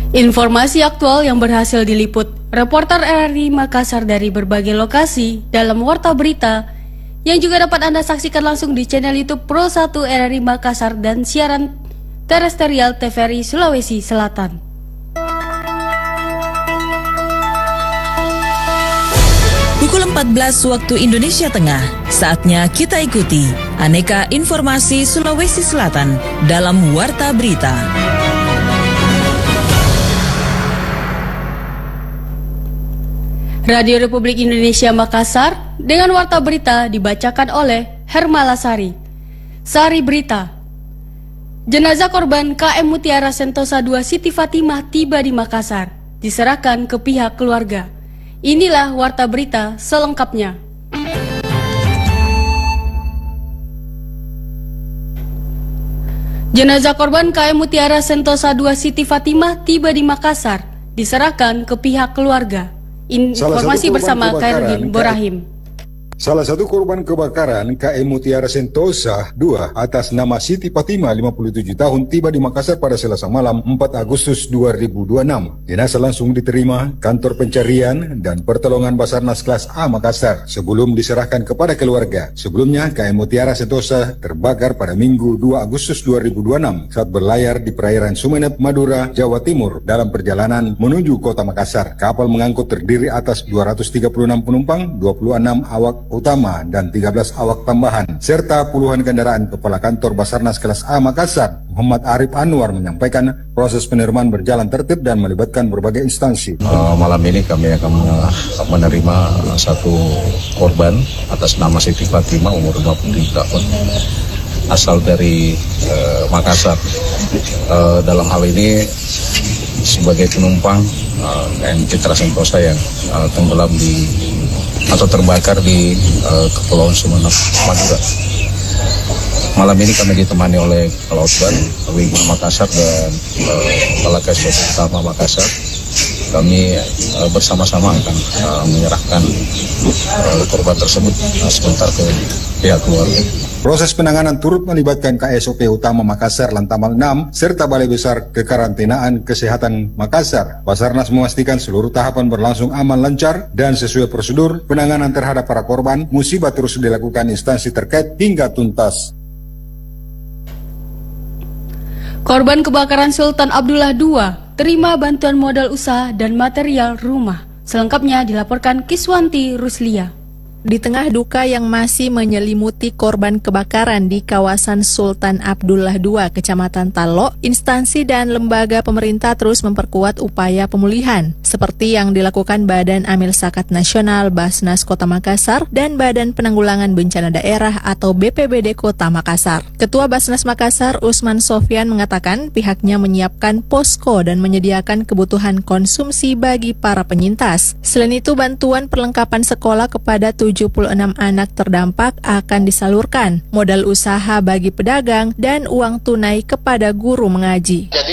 Informasi aktual yang berhasil diliput reporter RRI Makassar dari berbagai lokasi dalam Warta Berita yang juga dapat Anda saksikan langsung di channel YouTube Pro 1 RRI Makassar dan siaran terestrial TVRI Sulawesi Selatan. Pukul 14 waktu Indonesia Tengah, saatnya kita ikuti aneka informasi Sulawesi Selatan dalam Warta Berita. Radio Republik Indonesia Makassar dengan Warta Berita dibacakan oleh Hermala Sari. Sari Berita. Jenazah korban KM Mutiara Sentosa II Siti Fatimah tiba di Makassar, diserahkan ke pihak keluarga. Inilah Warta Berita selengkapnya. Jenazah korban KM Mutiara Sentosa II Siti Fatimah tiba di Makassar, diserahkan ke pihak keluarga. Informasi bersama Khairudin Borahim. Salah satu korban kebakaran KM Mutiara Sentosa II atas nama Siti Fatimah 57 tahun tiba di Makassar pada Selasa malam 4 Agustus 2026. Jenazah langsung diterima kantor pencarian dan pertolongan Basarnas kelas A Makassar sebelum diserahkan kepada keluarga. Sebelumnya KM Mutiara Sentosa terbakar pada Minggu 2 Agustus 2026 saat berlayar di perairan Sumeneb, Madura, Jawa Timur dalam perjalanan menuju kota Makassar. Kapal mengangkut terdiri atas 236 penumpang, 26 awak utama dan 13 awak tambahan serta puluhan kendaraan. Kepala Kantor Basarnas kelas A Makassar, Muhammad Arif Anwar, menyampaikan proses penerimaan berjalan tertib dan melibatkan berbagai instansi. Malam ini kami akan menerima satu korban atas nama Siti Fatimah umur 57 tahun asal dari Makassar. Dalam hal ini sebagai penumpang KM Mutiara Sentosa yang tenggelam atau terbakar di Kepulauan Sumeneb, Madura. Malam ini kami ditemani oleh Pelaut Ban, Wing Makassar dan Kepala Kasub Utama Makassar. Kami bersama-sama akan menyerahkan korban tersebut sebentar ke pihak keluarga. Proses penanganan turut melibatkan KSOP Utama Makassar Lantamal 6 serta Balai Besar Kekarantinaan Kesehatan Makassar. Basarnas memastikan seluruh tahapan berlangsung aman, lancar, dan sesuai prosedur. Penanganan terhadap para korban musibah terus dilakukan instansi terkait hingga tuntas. Korban kebakaran Sultan Abdullah II terima bantuan modal usaha dan material rumah. Selengkapnya dilaporkan Kiswanti Ruslia. Di tengah duka yang masih menyelimuti korban kebakaran di kawasan Sultan Abdullah II, Kecamatan Talo, instansi dan lembaga pemerintah terus memperkuat upaya pemulihan, seperti yang dilakukan Badan Amil Zakat Nasional Basnas Kota Makassar dan Badan Penanggulangan Bencana Daerah atau BPBD Kota Makassar. Ketua Basnas Makassar, Usman Sofyan, mengatakan pihaknya menyiapkan posko dan menyediakan kebutuhan konsumsi bagi para penyintas. Selain itu, bantuan perlengkapan sekolah kepada 76 anak terdampak akan disalurkan, modal usaha bagi pedagang, dan uang tunai kepada guru mengaji. Jadi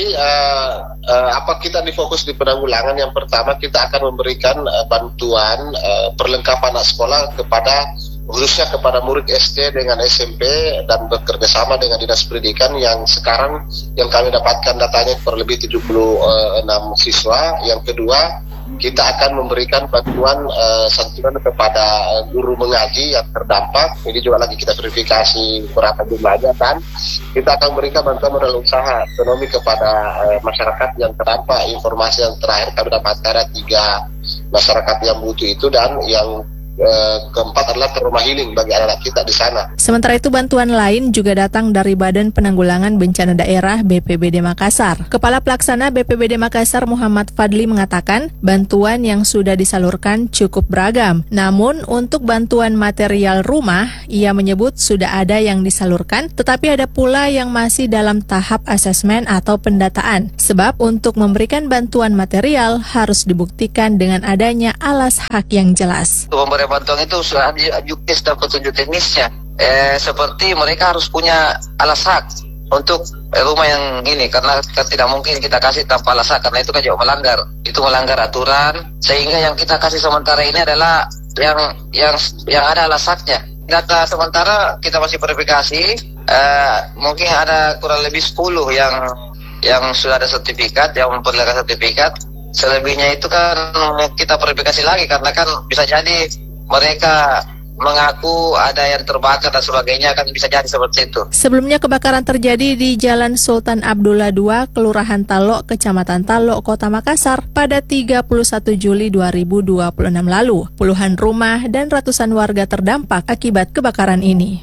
kita difokus di penanggulangan. Yang pertama, kita akan memberikan bantuan perlengkapan anak sekolah khususnya kepada murid SD dengan SMP dan bekerja sama dengan Dinas Pendidikan yang sekarang yang kami dapatkan datanya kurang lebih 76 siswa. Yang kedua, kita akan memberikan bantuan santunan kepada guru mengaji yang terdampak. Ini juga lagi kita verifikasi berapa jumlahnya, dan kita akan memberikan bantuan modal usaha ekonomi kepada masyarakat yang terdampak. Informasi yang terakhir kami dapatkan ada 3 masyarakat yang butuh itu, dan yang keempat adalah trauma healing bagi anak-anak kita di sana. Sementara itu, bantuan lain juga datang dari Badan Penanggulangan Bencana Daerah BPBD Makassar. Kepala Pelaksana BPBD Makassar Muhammad Fadli mengatakan bantuan yang sudah disalurkan cukup beragam. Namun untuk bantuan material rumah, ia menyebut sudah ada yang disalurkan, tetapi ada pula yang masih dalam tahap asesmen atau pendataan. Sebab untuk memberikan bantuan material harus dibuktikan dengan adanya alas hak yang jelas. Bantuan itu sudah ada juknis dan petunjuk teknisnya. Seperti mereka harus punya alas hak untuk rumah yang ini, karena tidak mungkin kita kasih tanpa alas hak, karena itu kan juga melanggar aturan. Sehingga yang kita kasih sementara ini adalah yang ada alas haknya. Data sementara kita masih verifikasi, mungkin ada kurang lebih 10 yang yang sudah ada sertifikat, yang memperlihatkan sertifikat. Selebihnya itu kan kita verifikasi lagi, karena kan bisa jadi mereka mengaku ada yang terbakar dan sebagainya, kan bisa jadi seperti itu. Sebelumnya kebakaran terjadi di Jalan Sultan Abdullah II, Kelurahan Talok, Kecamatan Talok, Kota Makassar pada 31 Juli 2026 lalu. Puluhan rumah dan ratusan warga terdampak akibat kebakaran ini.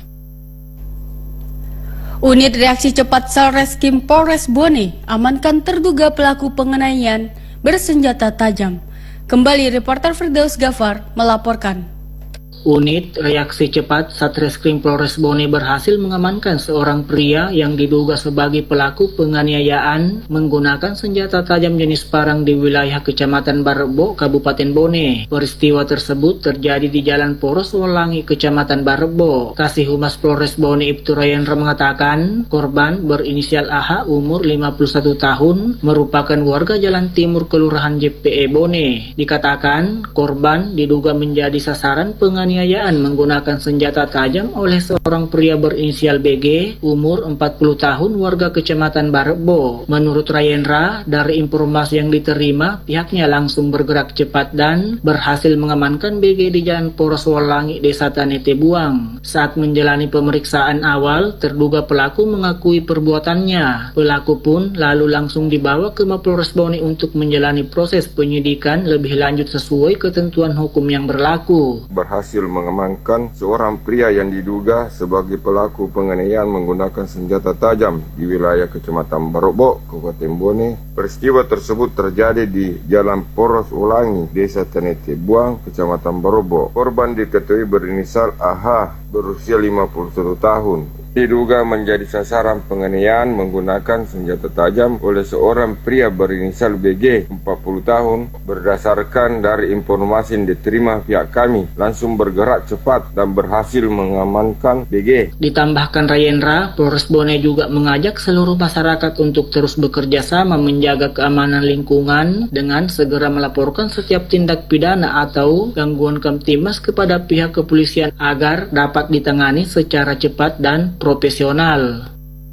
Unit reaksi cepat Satreskrim Polres Bone amankan terduga pelaku penganiayaan bersenjata tajam. Kembali reporter Firdaus Gafar melaporkan. Unit reaksi cepat Satreskrim Polres Bone berhasil mengamankan seorang pria yang diduga sebagai pelaku penganiayaan menggunakan senjata tajam jenis parang di wilayah Kecamatan Barebo, Kabupaten Bone. Peristiwa tersebut terjadi di Jalan Poros Welangi, Kecamatan Barebo. Kasih Humas Polres Bone Ibtu Rayendra mengatakan korban berinisial AH umur 51 tahun merupakan warga Jalan Timur Kelurahan JPE Bone. Dikatakan korban diduga menjadi sasaran penganiayaan menggunakan senjata tajam oleh seorang pria berinisial BG umur 40 tahun warga Kecamatan Barebo. Menurut Rayendra, dari informasi yang diterima, pihaknya langsung bergerak cepat dan berhasil mengamankan BG di Jalan Poros Welangi, Desa Tanete Buang. Saat menjalani pemeriksaan awal, terduga pelaku mengakui perbuatannya. Pelaku pun lalu langsung dibawa ke Mapolres Bone untuk menjalani proses penyidikan lebih lanjut sesuai ketentuan hukum yang berlaku. Berhasil mengamankan seorang pria yang diduga sebagai pelaku penganiayaan menggunakan senjata tajam di wilayah Kecamatan Barebo, Kabupaten Bone. Peristiwa tersebut terjadi di Jalan Poros Welangi, Desa Tanete Buang, Kecamatan Barebo. Korban diketahui berinisial AH berusia 51 tahun. Diduga menjadi sasaran penganiayaan menggunakan senjata tajam oleh seorang pria berinisial BG 40 tahun. Berdasarkan dari informasi yang diterima pihak kami, langsung bergerak cepat dan berhasil mengamankan BG. Ditambahkan Rayendra, Polres Bone juga mengajak seluruh masyarakat untuk terus bekerja sama menjaga keamanan lingkungan dengan segera melaporkan setiap tindak pidana atau gangguan Kamtimas kepada pihak kepolisian agar dapat ditangani secara cepat dan profesional.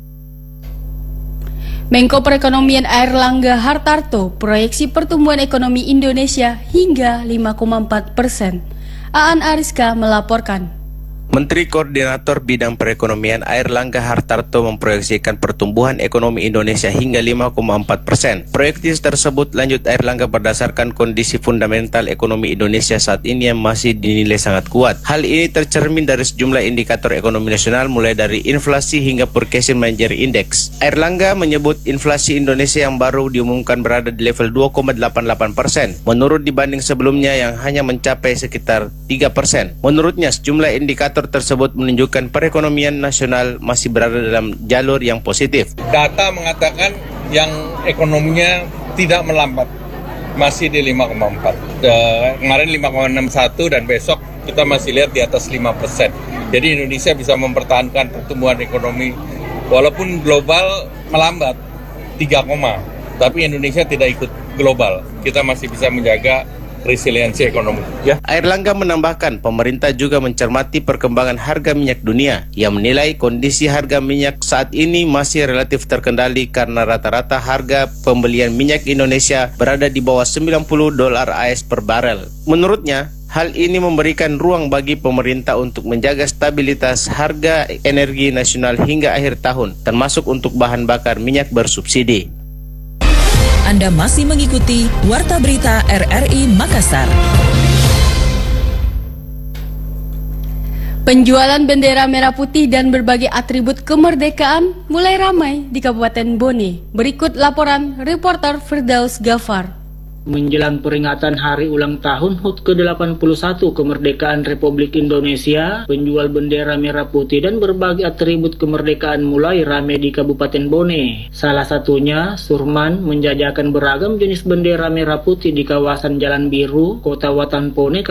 Menko Perekonomian Airlangga Hartarto proyeksi pertumbuhan ekonomi Indonesia hingga 5,4%. Aan Ariska melaporkan. Menteri Koordinator Bidang Perekonomian Airlangga Hartarto memproyeksikan pertumbuhan ekonomi Indonesia hingga 5,4%. Proyeksi tersebut lanjut Airlangga berdasarkan kondisi fundamental ekonomi Indonesia saat ini yang masih dinilai sangat kuat. Hal ini tercermin dari sejumlah indikator ekonomi nasional mulai dari inflasi hingga Purchasing Manager Index. Airlangga menyebut inflasi Indonesia yang baru diumumkan berada di level 2,88%, menurut dibanding sebelumnya yang hanya mencapai sekitar 3%. Menurutnya sejumlah indikator tersebut menunjukkan perekonomian nasional masih berada dalam jalur yang positif. Data mengatakan yang ekonominya tidak melambat, masih di 5,4. Kemarin 5,61 dan besok kita masih lihat di atas 5%. Jadi Indonesia bisa mempertahankan pertumbuhan ekonomi walaupun global melambat 3, tapi Indonesia tidak ikut global. Kita masih bisa menjaga resiliensi ekonomi. Airlangga menambahkan pemerintah juga mencermati perkembangan harga minyak dunia. Ia menilai kondisi harga minyak saat ini masih relatif terkendali karena rata-rata harga pembelian minyak Indonesia berada di bawah $90 AS per barel. Menurutnya, hal ini memberikan ruang bagi pemerintah untuk menjaga stabilitas harga energi nasional hingga akhir tahun, termasuk untuk bahan bakar minyak bersubsidi. Anda masih mengikuti Warta Berita RRI Makassar. Penjualan bendera merah putih dan berbagai atribut kemerdekaan mulai ramai di Kabupaten Bone. Berikut laporan reporter Firdaus Gafar. Menjelang peringatan hari ulang tahun HUT ke-81 kemerdekaan Republik Indonesia, penjual bendera merah putih dan berbagai atribut kemerdekaan mulai ramai di Kabupaten Bone. Salah satunya, Surman menjajakan beragam jenis bendera merah putih di kawasan Jalan Biru, Kota Watan Bone,